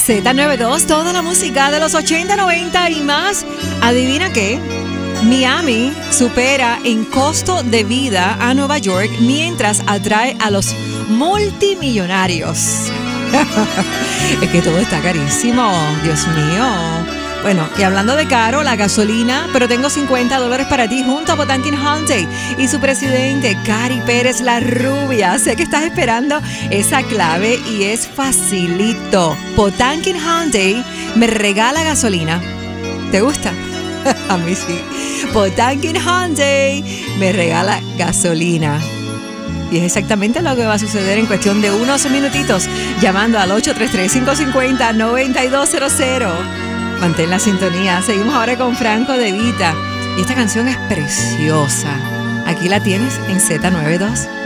Z92, toda la música de los 80, 90 y más. ¿Adivina qué? Miami supera en costo de vida a Nueva York mientras atrae a los multimillonarios. Es que todo está carísimo, Dios mío. Bueno, y hablando de caro, la gasolina, pero tengo $50 para ti junto a Potankin Hyundai y su presidente, Cari Pérez, la rubia. Sé que estás esperando esa clave y es facilito. Potankin Hyundai me regala gasolina. ¿Te gusta? A mí sí. Potankin Hyundai me regala gasolina. Y es exactamente lo que va a suceder en cuestión de unos minutitos, llamando al 833-550-9200. Mantén la sintonía. Seguimos ahora con Franco De Vita. Y esta canción es preciosa. Aquí la tienes en Z92.